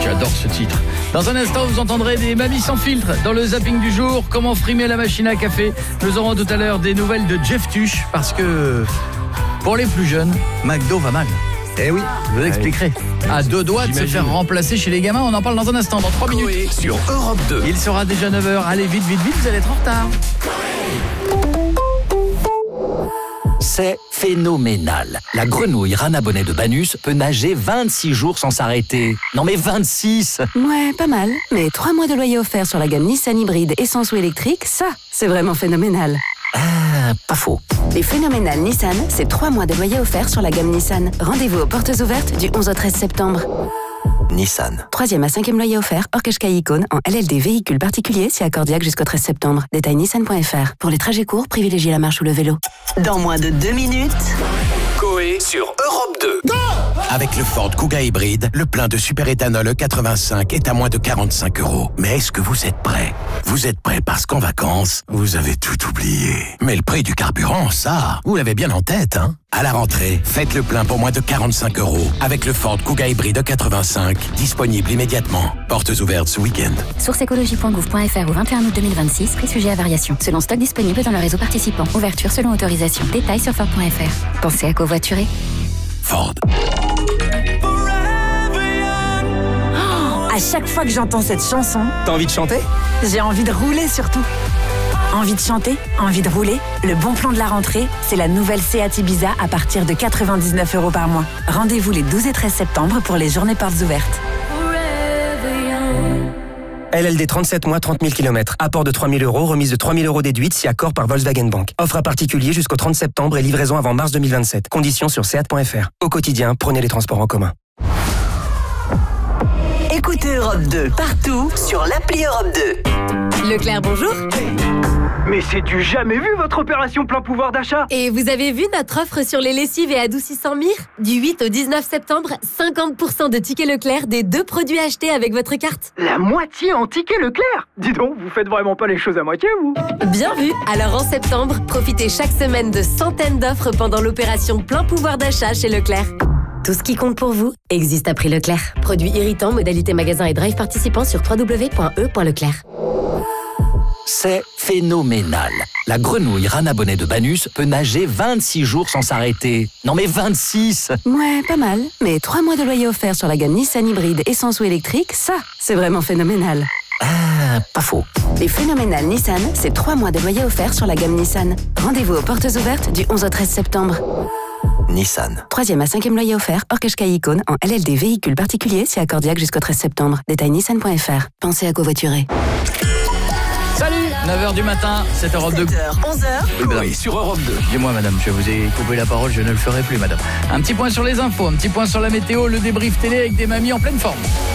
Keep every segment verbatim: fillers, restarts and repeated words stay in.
J'adore ce titre. Dans un instant, vous entendrez des mamies sans filtre dans le zapping du jour. Comment frimer la machine à café. Nous aurons tout à l'heure des nouvelles de Jeff Tuch parce que pour les plus jeunes, McDo va mal. Eh oui, je vous expliquerai. À deux doigts de se faire remplacer chez les gamins, on en parle dans un instant, dans trois minutes. Sur Europe deux. Il sera déjà neuf heures. Allez, vite, vite, vite, vous allez être en retard. C'est phénoménal. La grenouille Rana Bonnet de Banus peut nager vingt-six jours sans s'arrêter. Non mais vingt-six! Ouais, pas mal. Mais trois mois de loyer offert sur la gamme Nissan hybride essence ou électrique, ça, c'est vraiment phénoménal. Ah, pas faux. Les phénoménales Nissan, c'est trois mois de loyer offert sur la gamme Nissan. Rendez-vous aux portes ouvertes du onze au treize septembre. Nissan. Troisième à cinquième loyer offert, hors Qashqai Icône, en L L D véhicule particulier, si accordiaque jusqu'au treize septembre. Détail nissan point f r. Pour les trajets courts, privilégiez la marche ou le vélo. Dans moins de deux minutes... Coé sur Europe deux. Go! Avec le Ford Kuga hybride, le plein de super-éthanol E quatre-vingt-cinq est à moins de quarante-cinq euros. Mais est-ce que vous êtes prêts? Vous êtes prêts parce qu'en vacances, vous avez tout oublié. Mais le prix du carburant, ça, vous l'avez bien en tête, hein? À la rentrée, faites le plein pour moins de quarante-cinq euros avec le Ford Kuga hybride E quatre-vingt-cinq, disponible immédiatement. Portes ouvertes ce week-end. source écologie point gouv point f r au vingt et un août deux mille vingt-six, prix sujet à variation. Selon stock disponible dans le réseau participant. Ouverture selon autorisation. Détails sur ford point f r. Pensez à covoiturer. Ford. À chaque fois que j'entends cette chanson, t'as envie de chanter? J'ai envie de rouler surtout. Envie de chanter, envie de rouler. Le bon plan de la rentrée, c'est la nouvelle Seat Ibiza à partir de quatre-vingt-dix-neuf euros par mois. Rendez-vous les douze et treize septembre pour les journées portes ouvertes. L L D trente-sept mois, trente mille kilomètres. Apport de trois mille euros, remise de trois mille euros déduite si accord par Volkswagen Bank. Offre à particulier jusqu'au trente septembre et livraison avant mars deux mille vingt-sept. Conditions sur seat point f r. Au quotidien, prenez les transports en commun. Écoutez Europe deux partout sur l'appli Europe deux. Leclerc, bonjour. Mais c'est du jamais vu votre opération plein pouvoir d'achat. Et vous avez vu notre offre sur les lessives et adoucissants Mire? Du huit au dix-neuf septembre, cinquante pour cent de tickets Leclerc des deux produits achetés avec votre carte. La moitié en tickets Leclerc? Dis donc, vous faites vraiment pas les choses à moitié, vous? Bien vu. Alors en septembre, profitez chaque semaine de centaines d'offres pendant l'opération plein pouvoir d'achat chez Leclerc. Tout ce qui compte pour vous existe à prix Leclerc. Produits irritants, modalité magasin et drive participants sur w w w point e point leclerc. C'est phénoménal. La grenouille Rana Bonnet de Banus peut nager vingt-six jours sans s'arrêter. Non mais vingt-six! Ouais, pas mal. Mais trois mois de loyer offert sur la gamme Nissan hybride essence ou électrique, ça, c'est vraiment phénoménal. Ah, pas faux. Les phénoménales Nissan, c'est trois mois de loyer offert sur la gamme Nissan. Rendez-vous aux portes ouvertes du onze au treize septembre. Nissan. Troisième à cinquième loyer offert, hors Qashqai Icône, en L L D véhicule particulier, si accordiaque jusqu'au treize septembre. Détail nissan point f r. Pensez à covoiturer. Salut, neuf heures du matin, c'est Europe deux. onze heures. Oui, madame. Oui, sur Europe deux. Dis-moi, madame, je vous ai coupé la parole, je ne le ferai plus, madame. Un petit point sur les infos, un petit point sur la météo, le débrief télé avec des mamies en pleine forme.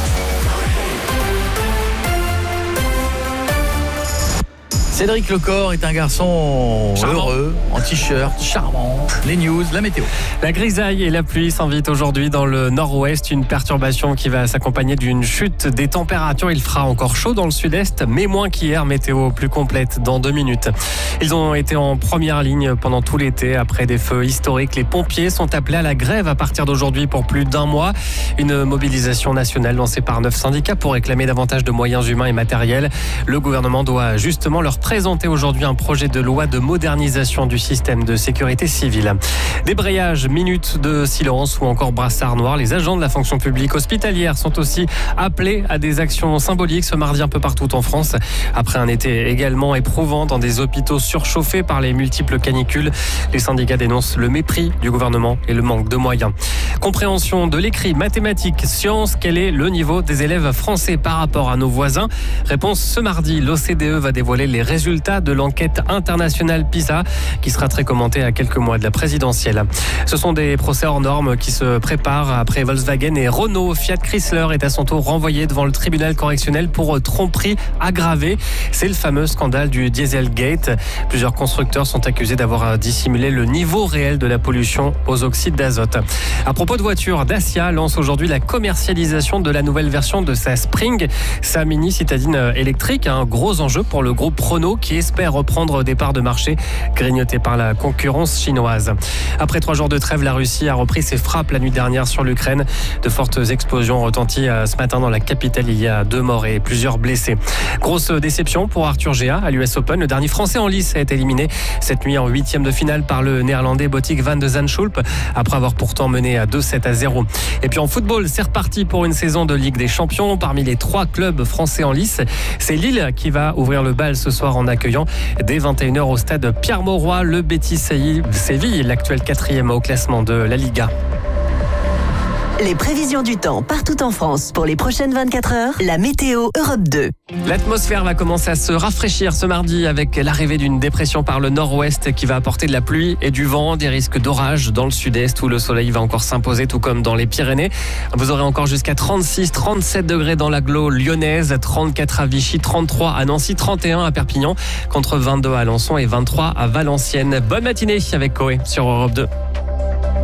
Cédric Lecor est un garçon charmant, heureux, en t-shirt, charmant. Les news, la météo. La grisaille et la pluie s'invitent aujourd'hui dans le nord-ouest. Une perturbation qui va s'accompagner d'une chute des températures. Il fera encore chaud dans le sud-est, mais moins qu'hier. Météo plus complète dans deux minutes. Ils ont été en première ligne pendant tout l'été. Après des feux historiques, les pompiers sont appelés à la grève à partir d'aujourd'hui pour plus d'un mois. Une mobilisation nationale lancée par neuf syndicats pour réclamer davantage de moyens humains et matériels. Le gouvernement doit justement leur présenter aujourd'hui un projet de loi de modernisation du système de sécurité civile. Débrayage, minutes de silence ou encore brassard noir. Les agents de la fonction publique hospitalière sont aussi appelés à des actions symboliques ce mardi un peu partout en France. Après un été également éprouvant dans des hôpitaux surchauffés par les multiples canicules, les syndicats dénoncent le mépris du gouvernement et le manque de moyens. Compréhension de l'écrit, mathématiques, sciences, quel est le niveau des élèves français par rapport à nos voisins? Réponse ce mardi, l'O C D E va dévoiler les résultats de l'enquête internationale PISA qui sera très commentée à quelques mois de la présidentielle. Ce sont des procès hors normes qui se préparent après Volkswagen et Renault. Fiat Chrysler est à son tour renvoyé devant le tribunal correctionnel pour tromperie aggravée. C'est le fameux scandale du Dieselgate. Plusieurs constructeurs sont accusés d'avoir dissimulé le niveau réel de la pollution aux oxydes d'azote. À propos de voitures, Dacia lance aujourd'hui la commercialisation de la nouvelle version de sa Spring, sa mini citadine électrique. Un gros enjeu pour le groupe Renault Renault qui espère reprendre des parts de marché grignotées par la concurrence chinoise. Après trois jours de trêve, la Russie a repris ses frappes la nuit dernière sur l'Ukraine. De fortes explosions retenties ce matin dans la capitale. Il y a deux morts et plusieurs blessés. Grosse déception pour Arthur Géa à l'U S Open. Le dernier Français en lice a été éliminé cette nuit en huitième de finale par le Néerlandais Botic van de Zandschulp après avoir pourtant mené à deux sept à zéro. Et puis en football, c'est reparti pour une saison de Ligue des Champions. Parmi les trois clubs français en lice, c'est Lille qui va ouvrir le bal ce soir en accueillant dès vingt et une heures au stade Pierre-Mauroy le Betis Séville, l'actuel quatrième au classement de la Liga. Les prévisions du temps partout en France pour les prochaines vingt-quatre heures, la météo Europe deux. L'atmosphère va commencer à se rafraîchir ce mardi avec l'arrivée d'une dépression par le nord-ouest qui va apporter de la pluie et du vent, des risques d'orage dans le sud-est où le soleil va encore s'imposer tout comme dans les Pyrénées. Vous aurez encore jusqu'à trente-six trente-sept degrés dans l'agglo lyonnaise, trente-quatre à Vichy, trente-trois à Nancy, trente et un à Perpignan, contre vingt-deux à Alençon et vingt-trois à Valenciennes. Bonne matinée avec Coé sur Europe deux.